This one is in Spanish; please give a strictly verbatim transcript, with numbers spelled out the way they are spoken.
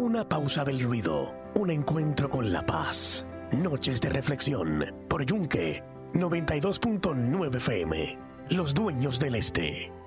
Una pausa del ruido, un encuentro con la paz. Noches de reflexión por Yunque noventa y dos punto nueve F M. Los dueños del este.